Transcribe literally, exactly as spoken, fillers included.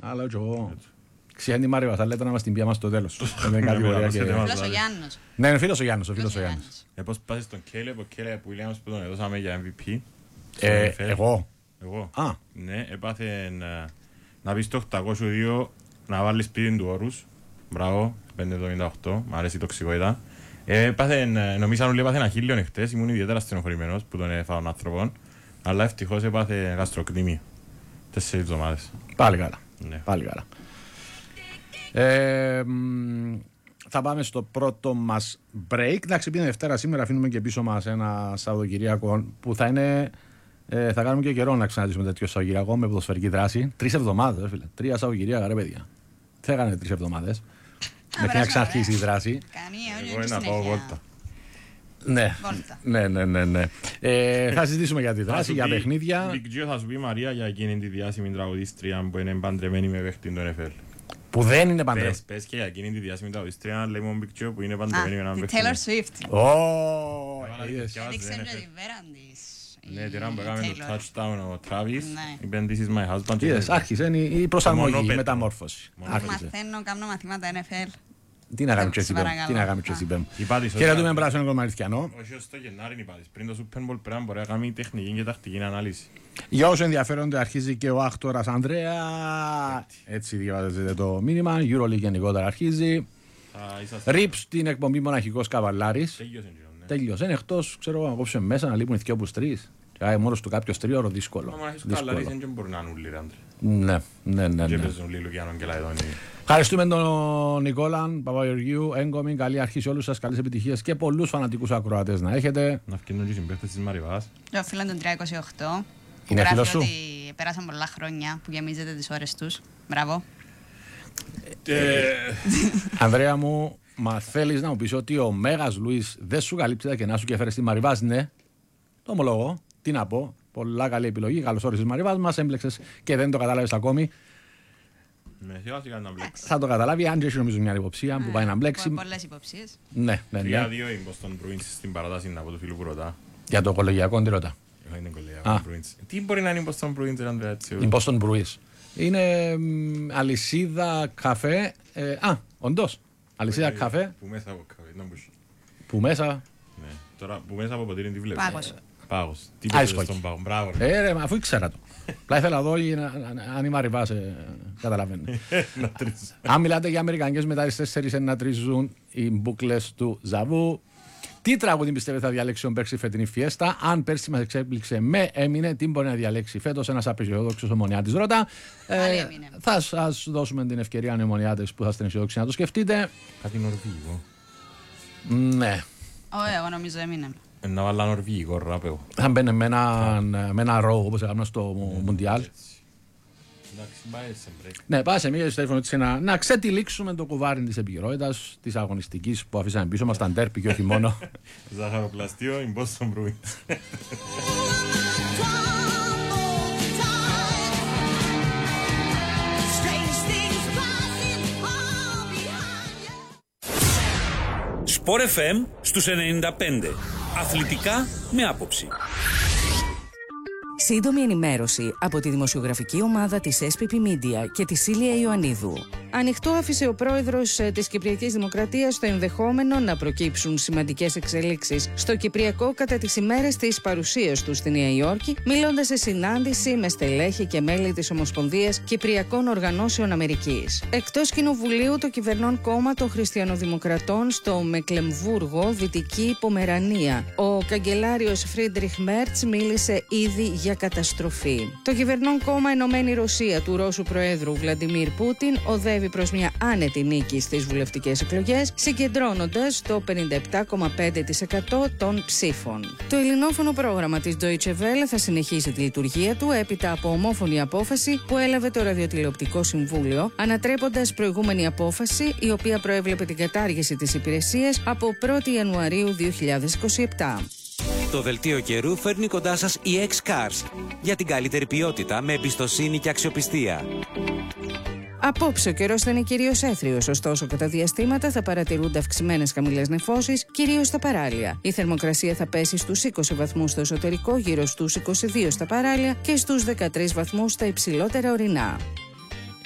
Αλλά και εγώ. Ξιάντη Μάριβας, θα λέτε να μας την πιάμε στο τέλος. Είναι κατηγορία και... Φίλος ο Γιάννος. Ναι, είναι φίλος ο Γιάννος, ο φίλος ο Γιάννος. Ε, πώς πάσεις στον Κέλεπ, ο Κέλεπ που Williams που τον έδωσαμε για εμ βι πι. Ε, εγώ. Εγώ. Α. Ναι, έπαθε να, να πεις το οκτακόσια δύο να βάλεις σπίτι του όρους. Μπράβο, πέντε εβδομήντα οκτώ, μ' αρέσει η τοξικότητα. Ε, έπαθε, νομίζαν όλοι έπαθε ένα χίλιον εχθές, ήμουν ιδιαίτερα στενοχωρημένος που τον έφαγα τον άνθρωπο. Αλλά ευτυχώς έπαθε γαστροκτήμη. Τέσσερις εβδομάδες. Πάλι καλά. Ναι. Πάλι καλά. Ε, μ, θα πάμε στο πρώτο μας break. Εντάξει, πήγαινε Δευτέρα σήμερα, αφήνουμε και πίσω μας ένα Σαββατοκυριακό που θα είναι. Ε, θα κάνουμε και καιρό να ξαναζήσουμε τέτοιο Σαββατοκυριακό με ποδοσφαιρική δράση. Τρεις εβδομάδες, φίλε. Τρία Σαββατοκυριακά, ρε παιδιά. Τι θα κάνετε τρεις εβδομάδες. Μέχρι να ξαναρχίσει η δράση. Εγώ είναι να πάω βόλτα. Ναι, ναι, ναι, ναι, ναι. Ε, θα συζητήσουμε για τη δράση, για παιχνίδια. Big Gio θα σου πει Μαρία για εκείνη τη διάσημη τραγουδίστρια που είναι παντρεμένη με παίχτη του εν εφ ελ. Που δεν είναι παντρεμένη. Πες, πες και για εκείνη τη διάσημη τραγουδίστρια λέμε Big Gio που είναι παντρεμένη με έναν παίχτη. Τη Taylor Swift. Ω, Έδειξε και τη βέρα της. Ναι, τη ράμπα έκαμε το touchdown ο Travis. Είπε this is my husband. Είδες, άρχισε η προσαρμογή, η μεταμόρφωση. Μαθαίνω, κάνω μαθήματα εν εφ ελ. Τι να κάνουμε και εσύ πέμπ. Τι να κάνουμε και εσύ πέμπ. Χαιρετούμε πράσινο κομμαριστιανό. Όχι ως το Γενάρη είναι πάτης. Πριν το Super Bowl πρέπει να μπορεί να κάνει τεχνική και τακτική ανάλυση. Για όσοι ενδιαφέρονται αρχίζει και ο άκτορας Ανδρέα. Έτσι διαβάζετε το μήνυμα. EuroLeague γενικότερα αρχίζει. Ριπς την εκπομπή Μοναχικός Καβαλάρης. Τέλειωσε. Είναι εκτός, ξέρω, να κόψουμε μέσα να λείπουν οι δυο από τρεις. Και μόνος του κάποιος τρίωρο δύσκολο. Ο Μοναχικός Καβαλάρης δεν μπορεί να είναι ούλοι ρε άντρε. Ναι, ναι, ναι. Και παίζουν ούλοι Λουκιάνων και Λαϊδόνι. Ευχαριστούμε τον Νικόλαν Παπαγεωργίου, έγκομη, καλή αρχή σε όλους σας, καλές επιτυχίες και πολλούς φανατικούς ακροατές να έχετε. Να φτιάχνουν και συμπαίχτες της Μαριβάς. Ο φίλος των τριακόσια είκοσι οκτώ, που είναι γράφει ότι πέρασαν πολλά χρόνια, που γεμίζετε τις ώρες τους. Μπράβο. Ανδρέα μου, μα θέλεις να μου πεις ότι ο Μέγας Λουίς δεν σου καλύψει τα κενά σου και έφερε στη Μαριβάς? Ναι, το ομολογώ. Τι να πω, πολλά καλή επιλογή, καλώς όρισες Μαριβάς, μας έμπλεξες και δεν το κατάλαβες ακόμη. Ναι, σιγά σιγά να μπλέξει. Θα το καταλάβει, αν και έχει νομίζω μια υποψία που πάει να μπλέξει. Πολλές υποψίες. Ναι, ναι, ναι. Για δύο η Boston Bruins στην παράταση από το φίλο που ρωτά. Για το κολεγιακό, τι ρωτά. Εγώ είναι κολεγιακό Bruins. Τι μπορεί να είναι η Boston Bruins, Ανδρέα, έτσι? Η Boston Bruins. Είναι αλυσίδα καφέ. Α, όντως. Αλυσίδα καφέ. Που μέσα από καφέ, να μπούσει. Που μέσα. Ναι, τώρα που μέσα από ποτήρι τι βλέπεις. Πάγος. Πάγος. Τι πες στον Πάγο, μπράβο. Ε, ρε, αφού ήξερα το. Απλά ήθελα εδώ, αν η Μαριβάς καταλαβαίνει. Αν μιλάτε για αμερικανικές μετά τις τέσσερις να τρίζουν οι μπουκλές του Ζαβού. Τι τραγούδι πιστεύετε θα διαλέξει ο Μπέρξη φετινή φιέστα? Αν πέρσι μας εξέπληξε με έμεινε, τι μπορεί να διαλέξει φέτος? Ένας απεσιόδοξος ομονιάτης ρώτα. Ε, θα σας δώσουμε την ευκαιρία, ομονιάτες που θα είστε αισιόδοξοι, να το σκεφτείτε. Κάτι νορβηγικό. Ναι. Όχι, εγώ νομίζω έμεινε. Να βάλω νορβηγικό ράπ εγώ. Θα μπαίνει με ένα ρο όπως έκανα στο Μουντιάλ. Ναι, πάμε σε μία έτσι να, να ξετυλίξουμε το κουβάρι της επικαιρότητας, της αγωνιστικής που αφήσαμε πίσω μας, τα ντέρπι και όχι μόνο. Ζαχαροπλαστείο, η Boston Bruins. Σπορ εφ εμ στους ενενήντα πέντε. Αθλητικά με άποψη. Σύντομη ενημέρωση από τη δημοσιογραφική ομάδα της ες πι πι Media και τη Σίλια Ιωαννίδου. Ανοιχτό άφησε ο πρόεδρος της Κυπριακής Δημοκρατίας το ενδεχόμενο να προκύψουν σημαντικές εξελίξεις στο Κυπριακό κατά τις ημέρες της παρουσίας του στη Νέα Υόρκη, μιλώντας σε συνάντηση με στελέχη και μέλη της Ομοσπονδίας Κυπριακών Οργανώσεων Αμερικής. Εκτός κοινοβουλίου, το κυβερνών κόμμα των Χριστιανοδημοκρατών στο Μεκλεμβούργο, Δυτική Πομερανία. Ο καγκελάριος Φρίντριχ Μέρτς μίλησε ήδη για καταστροφή. Το κυβερνών κόμμα Ενωμένη Ρωσία του Ρώσου Προέδρου Βλαντιμίρ Πούτιν οδεύει προς μια άνετη νίκη στις βουλευτικές εκλογές, συγκεντρώνοντας το πενήντα επτά κόμμα πέντε τοις εκατό των ψήφων. Το ελληνόφωνο πρόγραμμα της Deutsche Welle θα συνεχίσει τη λειτουργία του έπειτα από ομόφωνη απόφαση που έλαβε το Ραδιοτηλεοπτικό Συμβούλιο, ανατρέποντας προηγούμενη απόφαση η οποία προέβλεπε την κατάργηση της υπηρεσίας από πρώτη Ιανουαρίου δύο χιλιάδες είκοσι επτά. Το δελτίο καιρού φέρνει κοντά σας η X-Cars για την καλύτερη ποιότητα με εμπιστοσύνη και αξιοπιστία. Απόψε ο καιρός θα είναι κυρίως έθριος, ωστόσο κατά διαστήματα θα παρατηρούνται αυξημένες χαμηλές νεφώσεις, κυρίως στα παράλια. Η θερμοκρασία θα πέσει στους είκοσι βαθμούς στο εσωτερικό, γύρω στους είκοσι δύο στα παράλια και στους δεκατρείς βαθμούς στα υψηλότερα ορεινά.